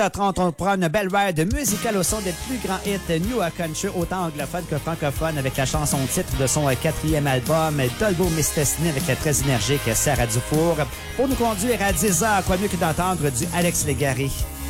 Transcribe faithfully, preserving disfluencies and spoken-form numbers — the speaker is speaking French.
trente, on prend une belle ride musicale au son des plus grands hits New Country, autant anglophones que francophones, avec la chanson titre de son quatrième album, Dolbo Mistesni, avec la très énergique Sarah Dufour. Pour nous conduire à dix heures, quoi mieux que d'entendre du Alex Légaré.